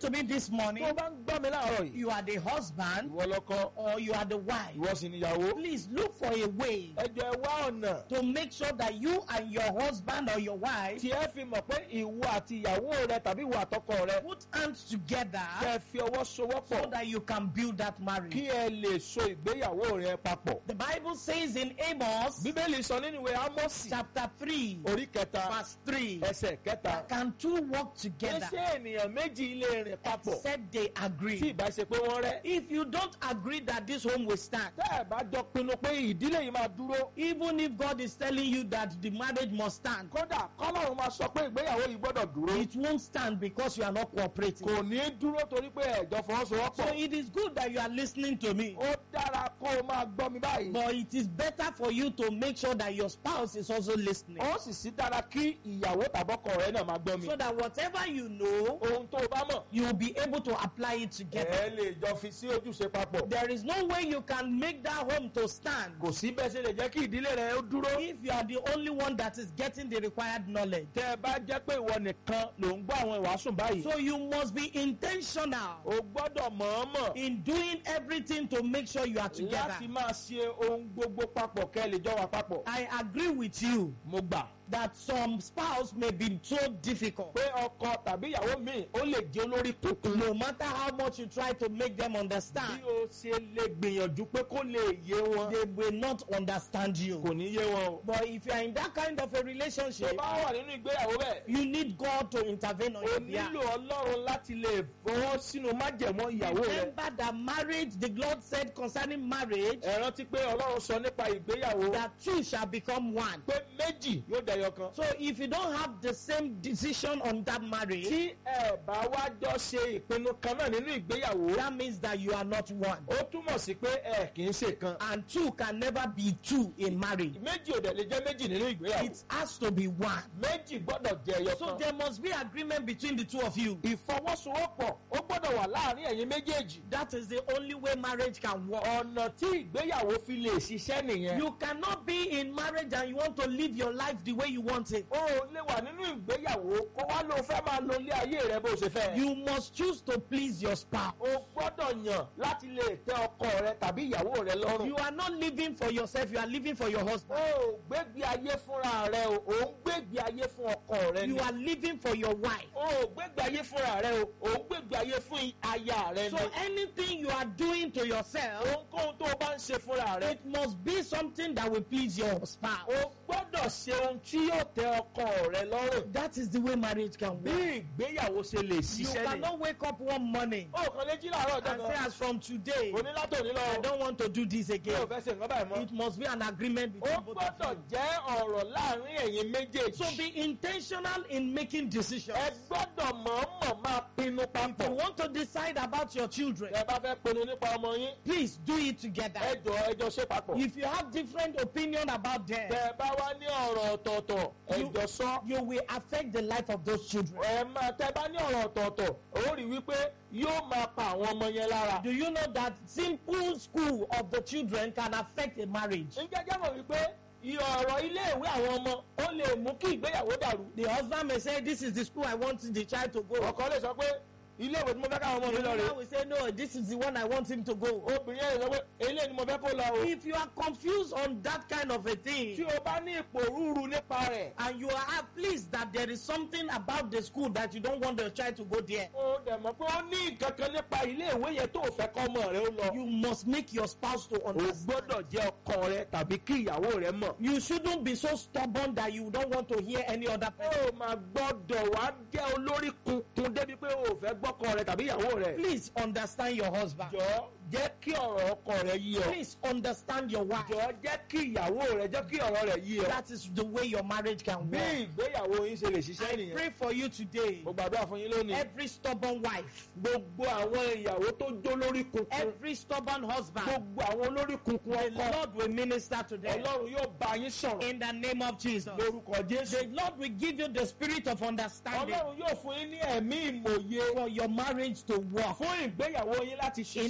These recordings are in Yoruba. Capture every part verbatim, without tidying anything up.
to me this morning, tó bá ń gbọ́ mi láàárọ̀ yìí, you are the husband ìwọ lọ́kọ, or you are the wife. ìwọ sì níyàwó. Please look for a way ẹ jọ̀ọ́ ẹ wá ọ̀nà to make sure that you and your husband or your wife tí ẹ fi mọ̀ pé ìwọ àti ìyàwó rẹ tàbí ìwọ àtọkọ rẹ put hands together kẹ́ ẹ fi ọwọ́ so sowọ́pọ̀ that you can build that marriage. kí ẹ lè so ìgbéyàwó rẹ papọ̀. The Bible says in Amos Bíbélì sọ nínú ìwé Ámósì chapter three, orí kẹta verse three, ẹsẹ̀ kẹta. can two work together Ṣé ènìyàn méjì lè rìn papọ̀ except they tí agree? ìbá ṣe pé wọ́n rẹ́? If you don't agree that this home will stand, Tẹ́ ẹ bá jọ pinnu pé ìdílé yìí máa dúró, even if God is telling you that the marriage must stand, kódà kọ́lọ́run máa sọ pé ìgbéyàwó yìí gbọ́dọ̀ dúró. it won't stand because you are not cooperating. Kò ní dúró torí pé ẹ̀jọ̀ So fọwọ́sowọ́pọ̀. it is good that you are listening to me, Ó dára kó o máa gbọ́ mi báyìí. but it is better for you to make sure that your spouse is also listening, Ó sì sí dára kí ìyàwó tàbọ́kọ rẹ náà máa gbọ́ mi. so that whatever you know, Ohun tó o bá mọ̀, you will be able to apply it together. ẹ lè jọ fi sí ojúṣe papọ̀. There is no way you can make that home to stand Kò sí bẹ́ẹ̀ ṣe lè jẹ́ kí ìdílé rẹ ó dúró. if you are the only one that is getting the required knowledge. Tẹ́ ẹ bá jẹ́ pé ìwọ nìkan ló ń gbọ́ àwọn ìwàásù báyìí. So you must be intentional O gbọ́dọ̀ mọ̀ọ́mọ̀ in doing everything to make sure you are together. láti máa ṣe ohun gbogbo papọ̀ kẹ́ ẹ lè jọ wà papọ̀. I agree with you Mo gbà that some spouse may be so difficult. pé ọkọ tàbí ìyàwó mi ó lè jẹ́ olórí tuntun. No matter how much you try to make them Bí understand, o ṣe lè gbìyànjú pé kó lè yé wọn, they will not understand you. kò ní yé wọn o. But if you are in that kind of a Tó relationship, bá wà nínú ìgbéyàwó bẹ́ẹ̀, you need God to intervene on o your behalf. nílò Ọlọ́run láti lè fọwọ́ sínú májẹ̀mọ́ ìyàwó rẹ. Remember that marriage, the Lord said concerning marriage, Ẹ rántí pé Ọlọ́run sọ nípa ìgbéyàwó that two shall become one. pé méjì yóò dẹyọ kan. So if you don't have the same decision on that marriage, Tí ẹ bá wá jọ ṣe ìpinnu kan náà nínú ìgbéyàwó, that means that you are not one. ó túmọ̀ sí pé ẹ kì í ṣe kan. And two can never be two in marriage. Méjì ò dẹ̀ lè jẹ́ méjì nínú ìgbéyàwó. It has to be one. Méjì gbọ́dọ̀ jẹ́ ẹyọ So kan. there must be agreement between the two of you. Ìfọwọ́sowọ́pọ̀ ó gbọ́dọ̀ wà láàrin ẹ̀yin méjèèjì. That is the only way marriage can work. Ọ̀nà tí ìgbéyàwó fi lè ṣiṣẹ́ nìyẹn. You cannot be in marriage and you want to live your life the way you want it. O ò lè wà nínú ìgbéyàwó kó wá ló fẹ́ máa lo ilé ayé rẹ bó ṣe fẹ́. You must choose to please your spouse. O gbọ́dọ̀ yàn láti lè tẹ́ ọkọ rẹ tàbí ìyàwó rẹ lọ́rùn. You are not living for yourself, you are living for your O husband. ò gbégbé ayé fúnra rẹ o, ò ń gbégbé ayé fún ọkọ rẹ ni. You are living for your wife. O ò gbégbé ayé fúnra rẹ o, ò ń gbégbé ayé fún aya rẹ So ni. anything you are doing to yourself, Ohunkóhun tó o bá ń ṣe fúnra rẹ, it must be something that will please your spouse. o gbọ́dọ̀ ṣe ohun tí yóò tẹ́ ọkọ rẹ lọ́rùn. That is the way marriage can Bí work. ìgbéyàwó ṣe lè You ṣiṣẹ́ ni. cannot wake up one morning O kàn lè jí láàárọ̀ ọjọ́ and say, kan. as from today, Onílátòní lọ. I don't want to do this Mi ò again. fẹ́ ṣe nǹkan báyìí mọ́. It must be an agreement Ó between both gbọ́dọ̀ of you. jẹ́ ọ̀rọ̀ láàrin ẹ̀yin méjèèjì. So be intentional in making decisions. Ẹ gbọ́dọ̀ mọ̀ọ́mọ̀ máa pinnu If you papọ̀. want to decide about your children, Ẹ bá fẹ́ pinnu nípa ọmọ yín, please do it together. ẹ jọ ẹ jọ ṣe papọ̀. If you have different opinion about them, Tẹ́ ẹ bá wá ní ọ̀rọ̀ ọ̀tọ̀ọ̀tọ̀, ẹ You- jọ sọ. you will affect the life of those children. Ẹ máa tẹ́ ẹ bá ní ọ̀rọ̀ ọ̀tọ̀ọ̀tọ̀, ó rí wípé yóò máa pa àwọn ọmọ yẹn lára. Do you know that simple school of the children can affect a marriage? Ǹjẹ́ jẹ́ mọ̀ wípé ọ̀rọ̀ iléèwé àwọn ọmọ ó lè mú kí ìgbéyàwó dàrú. The husband may say, this is the school I want the child to go. Ọkọ lè sọ pé ilé ìwé tí mo fẹ́ káwọn ọmọ mi The lọ rè. woman will say, no, this is the one I want him to go. Obìnrin yẹn lè sọ pé eléyìí ni mo fẹ́ kó lọ o. If you are confused on that kind of a Tí thing, o bá ní ipò rúru nípa rẹ̀, and you are pleased that there is something about the school that you don't want your child to go there, o dẹ̀ mọ̀ pé ó ní nǹkan kan nípa ilé ìwé yẹn tó o fẹ́ kọ́ ọmọ rẹ ó lọ. you must make your spouse to O understand. gbọ́dọ̀ jẹ́ ọkọ rẹ tàbí kí ìyàwó rẹ mọ̀. You shouldn't be so stubborn that you don't want to hear any other person. O máa gbọ́dọ̀ wá jẹ́ olórí kunkun débi pé o ò fẹ́ gbọ́kọ rẹ tàbí ìyàwó rẹ. Please understand your husband. Jọ̀ọ́ jẹ́ kí ọ̀rọ̀ ọkọ rẹ yé ọ. Please understand your wife. Jọ̀ọ́ jẹ́ kí ìyàwó rẹ jẹ́ kí ọ̀rọ̀ rẹ yé ọ. That is the way your marriage can Bí work. ìgbéyàwó yín ṣe lè ṣiṣẹ́ I nìyẹn. pray for you today. Mo gbàdúrà fún yín lónìí. Every stubborn wife, Gbogbo àwọn ìyàwó tó jó lórí kunkun. every stubborn husband, Gbogbo àwọn olórí kunkun the ọkọ. Lord will minister to them. Ọlọ́run yóò bá yín sọ̀rọ̀. In the name of Jesus. Lórúkọ The Jésù. Lord will give you the spirit of understanding Ọlọ́run yóò fún yín ní ẹ̀mí ìmòye for your marriage to work. fún ìgbéyàwó yín láti In the ṣiṣẹ́. name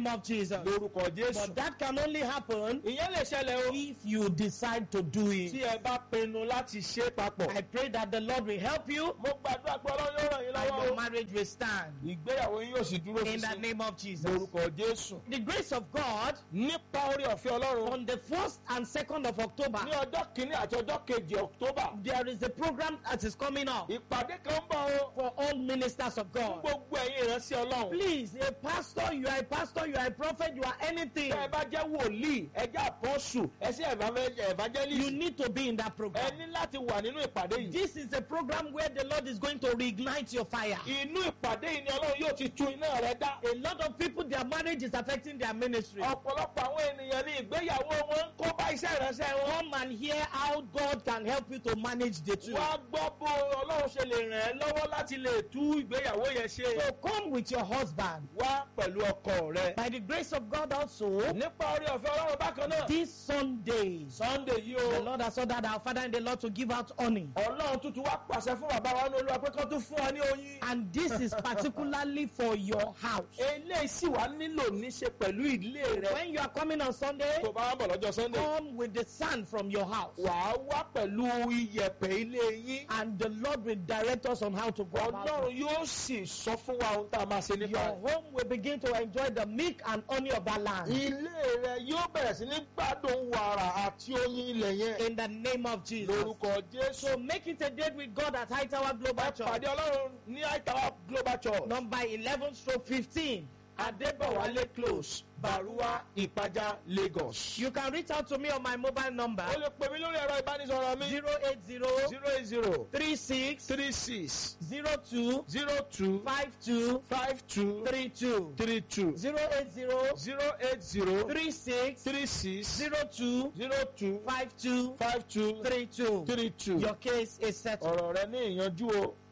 name of Jesus. lórúkọ Jésù. But that can only happen ìyẹn lè ṣẹlẹ̀ o. if you decide to do tí it. ẹ bá pinnu láti ṣe papọ̀. I pray that the Lord will help you mo gbàdúrà pé Ọlọ́run yóò ràn yín and lọ́wọ́ your o. marriage will stand. ìgbéyàwó yín yóò sì dúró In the sísìn. name of Jesus. lórúkọ Jésù. The grace of God nípa orí ọ̀fẹ́ Ọlọ́run. on the first and second of October, ní ọjọ́ kìíní àti ọjọ́ kejì October. there is a program that is coming up ìpàdé kan ń bọ̀ o. for all ministers of fún God. gbogbo ẹ̀yin ìránṣẹ́ Ọlọ́run. Please, a pastor, you are a pastor, you are a prophet, you are anything. tẹ́ ẹ bá jẹ́ wòlíì ẹ jẹ́ àpọ́sù ẹ sí You evangelist. need to be in that ẹ program. ní láti wà nínú ìpàdé yìí. This is a program where the Lord is going to reignite your fire. inú ìpàdé yìí ni Ọlọ́run yóò ti tú iná rẹ̀ dá. A lot of people, their marriage is affecting their ministry. ọ̀pọ̀lọpọ̀ àwọn ènìyàn ní ìgbéyàwó wọn ń kó bá iṣẹ́ ìránṣẹ́ wọn. Come and hear how God can help you to manage the two. wá gbọ́ bó Ọlọ́run ṣe lè ràn ẹ́ lọ́wọ́ láti lè tú ìgbéyàwó yẹn ṣe. So come with your husband. wá pẹ̀lú ọkọ rẹ. By the grace of God also, nípa orí ọ̀fẹ́ Ọlọ́run bákan náà. this Sunday, Sunday yìí the o. Lord has ordered our Father in the Lord to give out honey. Ọlọ́run tuntun wá pàṣẹ fún bàbá wa ní Olúwa pé kán tún fún ọ ní oyin. And this is particularly for your house. eléyìí sì wá nílò níṣe pẹ̀lú ilé rẹ. When you are coming on Sunday, tó bá wá bọ̀ lọ́jọ́ Sunday. come with the sand from your house. wàá wá pẹ̀lú iyẹ̀pẹ̀ ilé yín. And the Lord will direct us on how to go about it. Ọlọ́run yóò sì sọ fún wa ohun tá a máa ṣe nípa Your rẹ̀. home will begin to enjoy the milk and honey of that land. ilé rẹ yóò bẹ̀rẹ̀ sí ní gbádùn wàrà àti oyin ilẹ̀ yẹn. In the name of Jesus. lórúkọ Jésù. So make it a date with God at High Tower Global ẹ Church. pàdé Ọlọ́run ní Aitawa Global Church. Number eleven stroke fifteen. Adébọ̀wálé close Barua Ìpàjà Lagos. You can reach out to me on my mobile number o lè pè mí lórí ẹ̀rọ ìbánisọ̀rọ̀ mi. zero eight zero zero eight zero three six three six zero two zero two five two five two three two. three two zero eight zero zero eight zero three six three six zero two zero two five two five two three two. three two. Your case is settled. ọ̀rọ̀ rẹ ní ìyanjú o.